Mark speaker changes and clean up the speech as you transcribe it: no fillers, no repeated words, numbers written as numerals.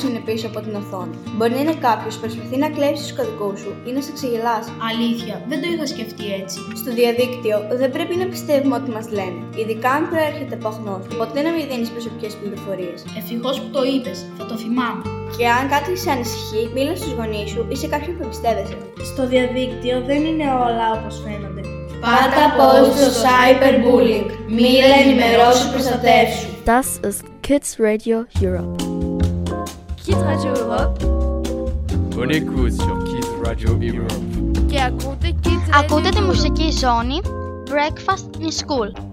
Speaker 1: είναι πίσω από την οθόνη. Μπορεί να είναι κάποιος που προσπαθεί να κλέψει τους κωδικούς σου ή να σε ξεγελάσει.
Speaker 2: Αλήθεια, δεν το είχα σκεφτεί έτσι.
Speaker 1: Στο διαδίκτυο δεν πρέπει να πιστεύουμε ό,τι μας λένε, ειδικά αν προέρχεται από αγνώστους. Ποτέ να μην δίνεις προσωπικές πληροφορίες.
Speaker 2: Ευτυχώς που το είπες, θα το θυμάμαι.
Speaker 1: Και αν κάτι σε ανησυχεί, μίλα στους γονείς σου ή σε κάποιον που εμπιστεύεσαι.
Speaker 3: Στο διαδίκτυο δεν είναι όλα όπως φαίνονται.
Speaker 2: Πάτα post στο cyberbullying. Μίλα, ενημερώσου, προστατεύσου.
Speaker 4: Das ist Kids Radio Europe.
Speaker 5: Kids Radio Europe.
Speaker 6: Bonne écoute sur Kids Radio Europe.
Speaker 5: Και ακούτε Kids Radio
Speaker 7: Ακούτε τη
Speaker 5: Europe.
Speaker 7: μουσική ζώνη Breakfast in School.